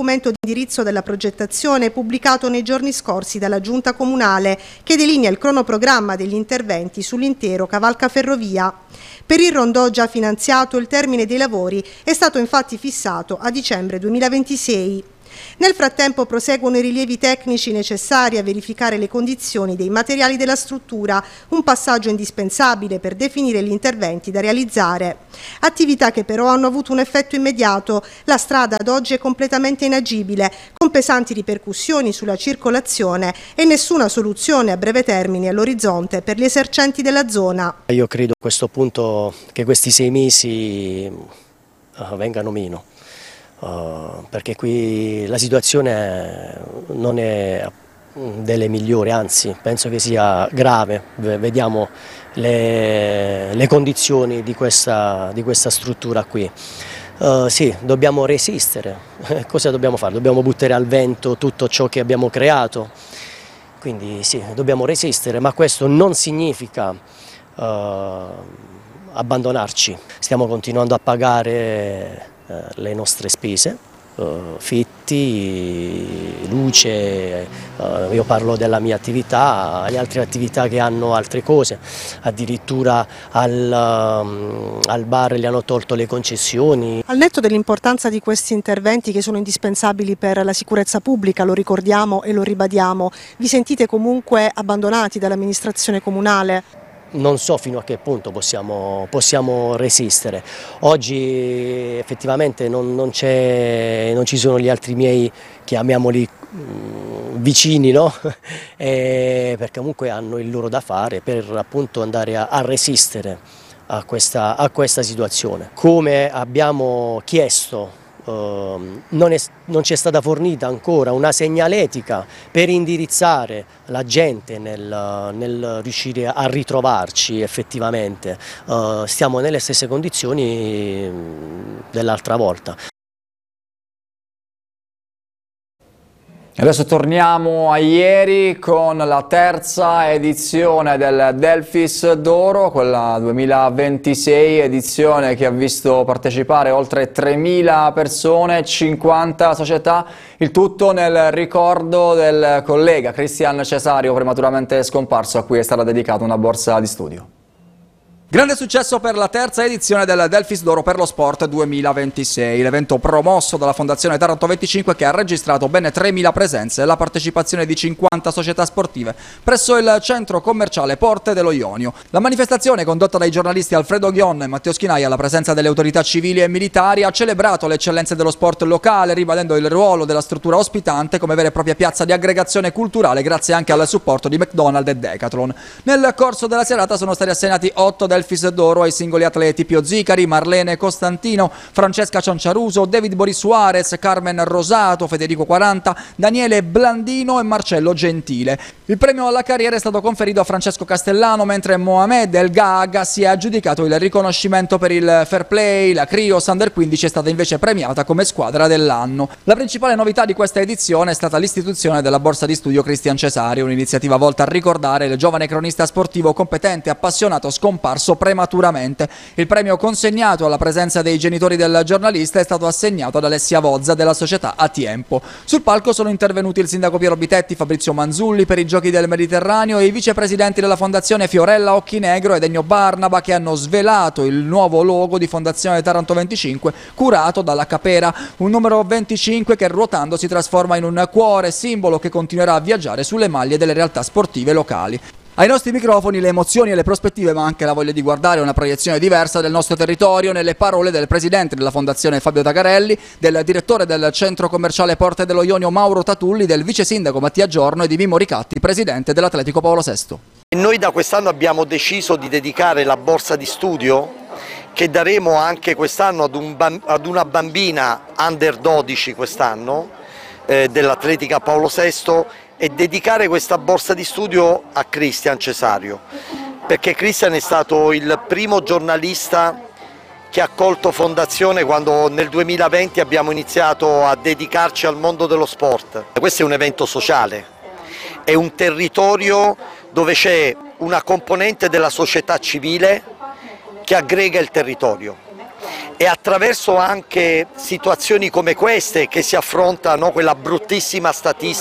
documento di indirizzo della progettazione pubblicato nei giorni scorsi dalla Giunta Comunale, che delinea il cronoprogramma degli interventi sull'intero cavalcaferrovia. Per il rondò già finanziato il termine dei lavori è stato infatti fissato a dicembre 2026. Nel frattempo proseguono i rilievi tecnici necessari a verificare le condizioni dei materiali della struttura, un passaggio indispensabile per definire gli interventi da realizzare. Attività che però hanno avuto un effetto immediato. La strada ad oggi è completamente inagibile, con pesanti ripercussioni sulla circolazione e nessuna soluzione a breve termine all'orizzonte per gli esercenti della zona. Io credo a questo punto che questi 6 mesi vengano meno. Perché qui la situazione non è delle migliori, anzi penso che sia grave. Vediamo le condizioni di questa struttura qui. Sì, dobbiamo resistere. Cosa dobbiamo fare? Dobbiamo buttare al vento tutto ciò che abbiamo creato, quindi sì, dobbiamo resistere, ma questo non significa abbandonarci. Stiamo continuando a pagare le nostre spese, fitti, luce, io parlo della mia attività, le altre attività che hanno altre cose, addirittura al bar gli hanno tolto le concessioni. Al netto dell'importanza di questi interventi che sono indispensabili per la sicurezza pubblica, lo ricordiamo e lo ribadiamo, vi sentite comunque abbandonati dall'amministrazione comunale? Non so fino a che punto possiamo resistere. Oggi effettivamente non ci sono gli altri miei, chiamiamoli vicini, no? Perché comunque hanno il loro da fare per appunto andare a resistere a questa situazione. Come abbiamo chiesto, non ci è stata fornita ancora una segnaletica per indirizzare la gente nel riuscire a ritrovarci effettivamente. Stiamo nelle stesse condizioni dell'altra volta. Adesso torniamo a ieri con la terza edizione del Delfis d'Oro, quella 2026, edizione che ha visto partecipare oltre 3.000 persone, 50 società, il tutto nel ricordo del collega Cristian Cesario, prematuramente scomparso, a cui è stata dedicata una borsa di studio. Grande successo per la terza edizione del Delfis d'Oro per lo Sport 2026, l'evento promosso dalla Fondazione Taranto 25 che ha registrato ben 3.000 presenze e la partecipazione di 50 società sportive presso il centro commerciale Porte dello Ionio. La manifestazione, condotta dai giornalisti Alfredo Ghion e Matteo Schinaia alla presenza delle autorità civili e militari, ha celebrato le eccellenze dello sport locale, ribadendo il ruolo della struttura ospitante come vera e propria piazza di aggregazione culturale, grazie anche al supporto di McDonald's e Decathlon. Nel corso della serata sono stati assegnati 8 Delfis d'Oro ai singoli atleti: Pio Zicari, Marlene Costantino, Francesca Cianciaruso, David Boris Suarez, Carmen Rosato, Federico 40, Daniele Blandino e Marcello Gentile. Il premio alla carriera è stato conferito a Francesco Castellano, mentre Mohamed El Gaaga si è aggiudicato il riconoscimento per il fair play. La Crios Under 15 è stata invece premiata come squadra dell'anno. La principale novità di questa edizione è stata l'istituzione della borsa di studio Cristian Cesario, un'iniziativa volta a ricordare il giovane cronista sportivo competente e appassionato scomparso prematuramente. Il premio consegnato alla presenza dei genitori del giornalista è stato assegnato ad Alessia Vozza della società A Tiempo. Sul palco sono intervenuti il sindaco Piero Bitetti, Fabrizio Manzulli per i Giochi del Mediterraneo e i vicepresidenti della fondazione Fiorella Occhinegro ed Ennio Barnaba, che hanno svelato il nuovo logo di Fondazione Taranto 25 curato dalla Capera, un numero 25 che ruotando si trasforma in un cuore, simbolo che continuerà a viaggiare sulle maglie delle realtà sportive locali. Ai nostri microfoni le emozioni e le prospettive, ma anche la voglia di guardare una proiezione diversa del nostro territorio, nelle parole del presidente della Fondazione Fabio Tagarelli, del direttore del centro commerciale Porte dello Ionio Mauro Tatulli, del vice sindaco Mattia Giorno e di Mimmo Ricatti, presidente dell'Atletico Paolo VI. Noi da quest'anno abbiamo deciso di dedicare la borsa di studio che daremo anche quest'anno ad una bambina under 12 quest'anno dell'Atletica Paolo VI, e dedicare questa borsa di studio a Cristian Cesario, perché Cristian è stato il primo giornalista che ha colto Fondazione quando nel 2020 abbiamo iniziato a dedicarci al mondo dello sport. Questo è un evento sociale, è un territorio dove c'è una componente della società civile che aggrega il territorio, e attraverso anche situazioni come queste che si affronta, no, quella bruttissima statistica